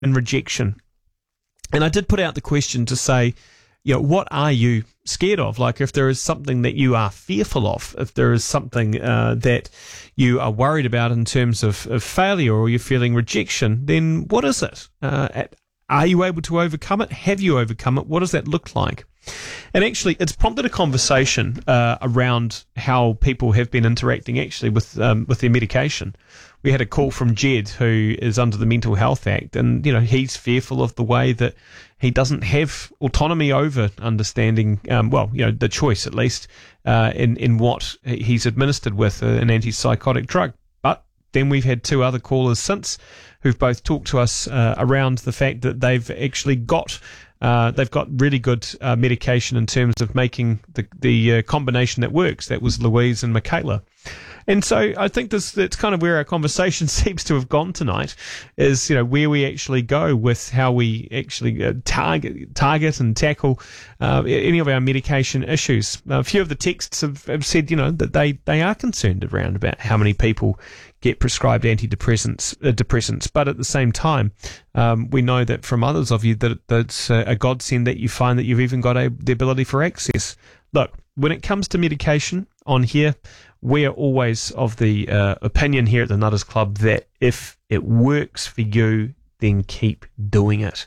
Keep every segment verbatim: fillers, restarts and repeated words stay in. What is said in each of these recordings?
and rejection. And I did put out the question to say, you know, what are you scared of? Like, if there is something that you are fearful of, if there is something uh, that you are worried about in terms of, of failure, or you're feeling rejection, then what is it? Uh, at, are you able to overcome it? Have you overcome it? What does that look like? And actually, it's prompted a conversation uh, around how people have been interacting actually with um, with their medication. We had a call from Jed, who is under the Mental Health Act, and you know he's fearful of the way that he doesn't have autonomy over understanding, um, well, you know, the choice at least uh, in in what he's administered with an antipsychotic drug. But then we've had two other callers since who've both talked to us uh, around the fact that they've actually got. Uh, they've got really good uh, medication in terms of making the the uh, combination that works. That was Louise and Michaela. And so I think this that's kind of where our conversation seems to have gone tonight, is, you know, where we actually go with how we actually uh, target target and tackle uh, any of our medication issues. A few of the texts have, have said, you know, that they, they are concerned around about how many people get prescribed antidepressants, uh, depressants, but at the same time, um, we know that from others of you that that's a, a godsend that you find that you've even got a, the ability for access. Look, when it comes to medication on here, we are always of the uh, opinion here at the Nutters Club that if it works for you, then keep doing it.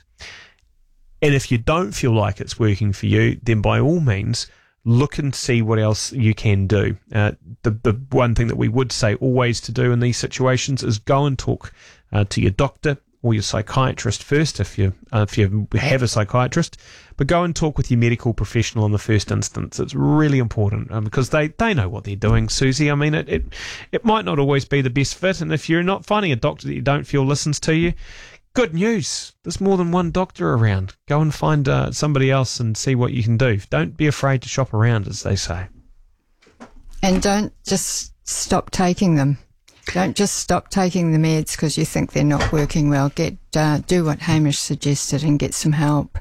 And if you don't feel like it's working for you, then by all means, look and see what else you can do. Uh, the the one thing that we would say always to do in these situations is go and talk uh, to your doctor or your psychiatrist first, if you uh, if you have a psychiatrist, but go and talk with your medical professional in the first instance. It's really important um, because they, they know what they're doing, Susie. I mean, it, it it might not always be the best fit, and if you're not finding a doctor that you don't feel listens to you, good news. There's more than one doctor around. Go and find uh, somebody else and see what you can do. Don't be afraid to shop around, as they say. And don't just stop taking them. Don't just stop taking the meds because you think they're not working well. Get uh, do what Hamish suggested and get some help.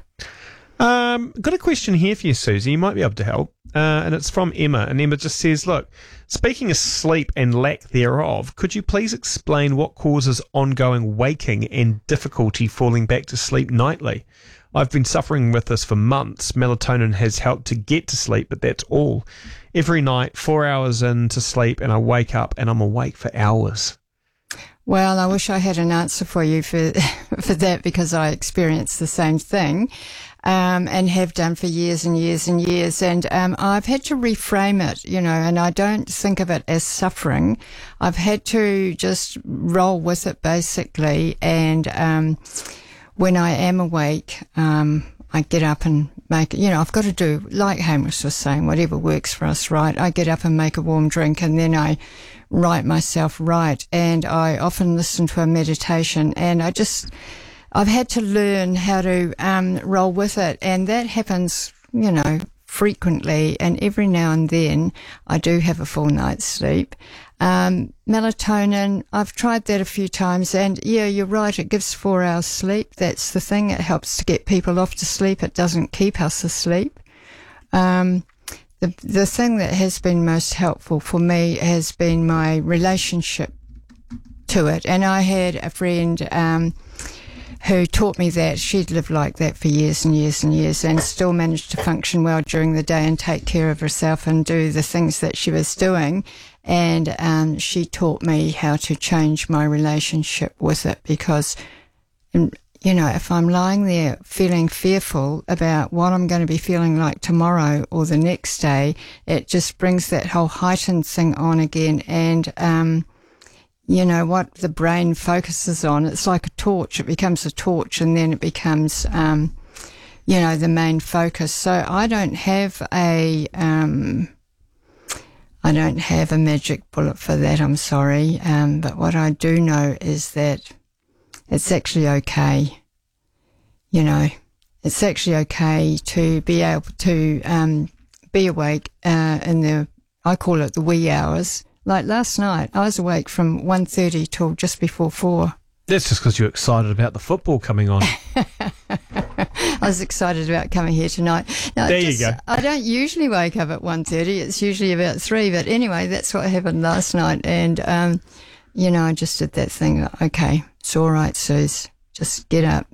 Um, got a question here for you, Susie. You might be able to help. Uh, and it's from Emma. And Emma just says, look, speaking of sleep and lack thereof, could you please explain what causes ongoing waking and difficulty falling back to sleep nightly? I've been suffering with this for months. Melatonin has helped to get to sleep, but that's all. Every night, four hours into sleep, and I wake up and I'm awake for hours. Well, I wish I had an answer for you for for that, because I experienced the same thing um, and have done for years and years and years. And um, I've had to reframe it, you know, and I don't think of it as suffering. I've had to just roll with it, basically. And um, when I am awake, um, I get up and make, you know, I've got to do, like Hamish was saying, whatever works for us, right? I get up and make a warm drink, and then I write myself right. And I often listen to a meditation, and I just, I've had to learn how to um, roll with it. And that happens, you know, frequently. And every now and then I do have a full night's sleep. Um, melatonin, I've tried that a few times, and yeah, you're right, it gives four hours sleep. That's the thing. It helps to get people off to sleep. It doesn't keep us asleep. Um, the, the thing that has been most helpful for me has been my relationship to it. And I had a friend, um, who taught me that. She'd lived like that for years and years and years, and still managed to function well during the day and take care of herself and do the things that she was doing. And um, she taught me how to change my relationship with it, because, you know, if I'm lying there feeling fearful about what I'm going to be feeling like tomorrow or the next day, it just brings that whole heightened thing on again. And, um, you know, what the brain focuses on, it's like a torch. It becomes a torch, and then it becomes, um, you know, the main focus. So I don't have a... Um, I don't have a magic bullet for that, I'm sorry. Um, but what I do know is that it's actually okay. You know, it's actually okay to be able to um, be awake uh, in the, I call it the wee hours. Like last night, I was awake from one thirty till just before four. That's just because you're excited about the football coming on. I was excited about coming here tonight. No, there just, you go. I don't usually wake up at one thirty. It's usually about three. But anyway, that's what happened last night. And, um, you know, I just did that thing. Okay, it's all right, Suze. just get up.